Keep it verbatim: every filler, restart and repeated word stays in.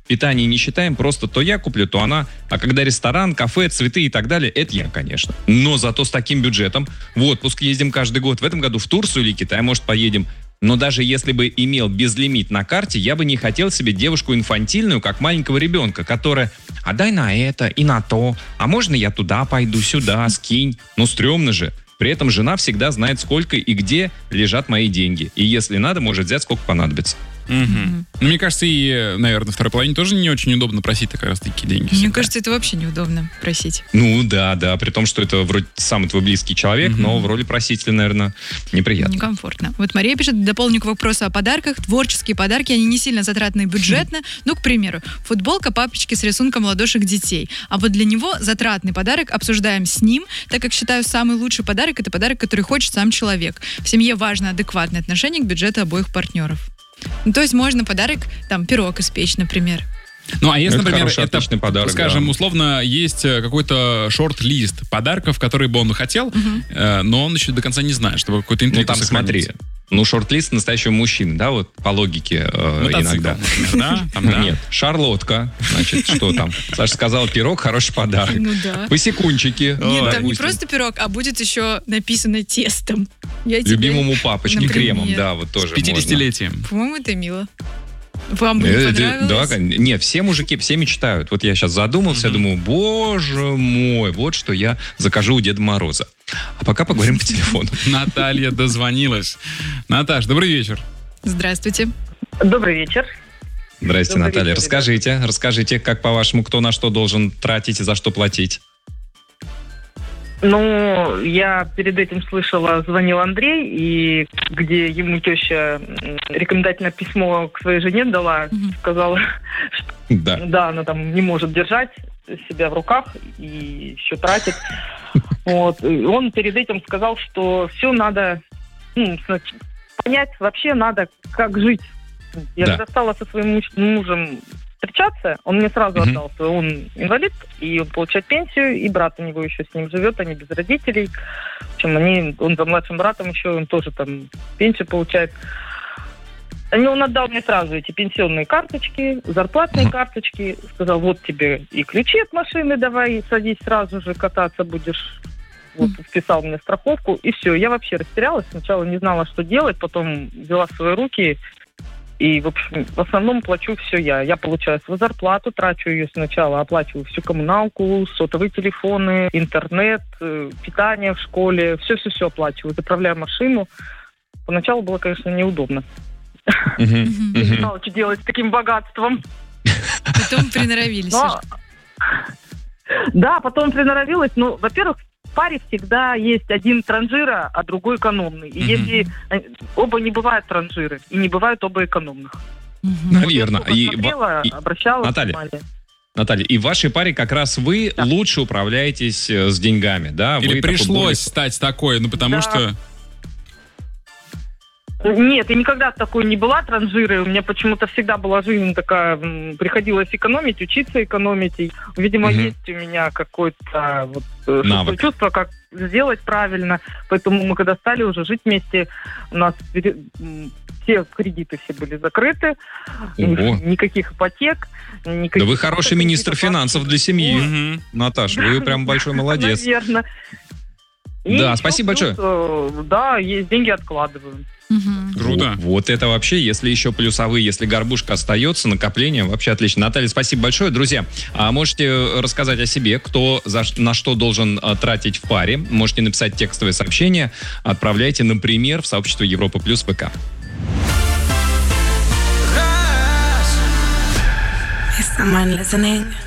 питание не считаем, просто то я куплю, то она. А когда ресторан, кафе, цветы и так далее, это я, конечно. Но зато с таким бюджетом в отпуск ездим каждый год. В этом году в Турцию или Китай, может, поедем. Но даже если бы имел безлимит на карте, я бы не хотел себе девушку инфантильную, как маленького ребенка, которая: а дай на это и на то, а можно я туда пойду, сюда, скинь. Ну, стрёмно же. При этом жена всегда знает, сколько и где лежат мои деньги. И если надо, может взять, сколько понадобится. Угу. Mm-hmm. Ну, мне кажется, и, наверное, второй половине тоже не очень удобно просить как раз такие деньги. Мне всегда. кажется, это вообще неудобно просить. Ну, да, да, при том, что это вроде самый твой близкий человек, mm-hmm. но в роли просителя, наверное, неприятно. Некомфортно. Вот Мария пишет, дополню к вопросу о подарках. Творческие подарки, они не сильно затратные бюджетно. Mm-hmm. Ну, к примеру, футболка папочки с рисунком ладошек детей. А вот для него затратный подарок обсуждаем с ним, так как считаю, самый лучший подарок — это подарок, который хочет сам человек. В семье важно адекватное отношение к бюджету обоих партнеров. Ну, то есть можно подарок, там, пирог испечь, например. Ну, а если, это например, хороший, это, подарок, скажем, да. условно, есть какой-то шорт-лист подарков, которые бы он хотел, угу. э, но он еще до конца не знает, чтобы какой-то интригу Ну, там сохранить. смотри, ну, шорт-лист настоящего мужчины, да, вот по логике э, Мотоцикл, иногда. Например, да? Там, да? Нет, шарлотка, значит, что там? Саша сказала, пирог, хороший подарок. Ну, да. Посекунчики. Нет, там не просто пирог, а будет еще написано тестом. Я тебе... Любимому папочке, например, кремом, да, вот тоже с пятидесятилетием. По-моему, это мило. Вам бы не Это, понравилось? да, не, все мужики, все мечтают. Вот я сейчас задумался, mm-hmm. думаю, боже мой, вот что я закажу у Деда Мороза. А пока поговорим по телефону. Наталья дозвонилась. Наташ, добрый вечер. Здравствуйте. Добрый вечер. Здрасте, Добрый Наталья. вечер, расскажите, ребята. расскажите, как по-вашему, кто на что должен тратить и за что платить? Ну, я перед этим слышала, звонил Андрей, и где ему теща рекомендательное письмо к своей жене дала, mm-hmm. сказала, что да. да, она там не может держать себя в руках и еще тратит. Вот. И он перед этим сказал, что все надо ну, понять, вообще надо, как жить. Я да. когда стала со своим мужем встречаться, он мне сразу mm-hmm. отдал, что он инвалид, и он получает пенсию, и брат у него еще с ним живет, они без родителей. В общем, они, он за младшим братом еще, он тоже там пенсию получает. И он отдал мне сразу эти пенсионные карточки, зарплатные mm-hmm. карточки, сказал, вот тебе и ключи от машины давай, садись сразу же, кататься будешь. Вот, вписал мне страховку, и все. Я вообще растерялась, сначала не знала, что делать, потом взяла в свои руки. И, в общем, в основном плачу все я. Я получаю свою зарплату, трачу ее сначала, оплачиваю всю коммуналку, сотовые телефоны, интернет, питание в школе. Все-все-все оплачиваю. Заправляю машину. Поначалу было, конечно, неудобно. Я не знала, что делать с таким богатством. Потом приноровились. Да, потом приноровилась. Ну, во-первых, в паре всегда есть один транжира, а другой экономный. И mm-hmm. если оба не бывают транжиры, и не бывают оба экономных. Mm-hmm. Наверное. Вот я смотрела, и... обращалась Наталья, Наталья, и в вашей паре как раз вы да. лучше управляетесь с деньгами, да? Или вы пришлось более... стать такой, ну потому да. что... Нет, я никогда такой не была транжирой. У меня почему-то всегда была жизнь такая, приходилось экономить, учиться экономить. И, видимо, угу. есть у меня какое-то вот, навык. чувство, как сделать правильно. Поэтому мы когда стали уже жить вместе, у нас все кредиты все были закрыты, Ого. никаких ипотек. Никаких да вы хороший министр финансов для семьи, угу. Наташа, вы прям большой молодец. Наверное. Да, спасибо большое. Да, есть деньги откладываем. Угу. Круто. Вот, вот это вообще, если еще плюсовые, если горбушка остается, накопление, вообще отлично. Наталья, спасибо большое. Друзья, а можете рассказать о себе, кто за, на что должен а, тратить в паре. Можете написать текстовое сообщение, отправляйте, например, в сообщество Европа Плюс ВК. Is someone listening?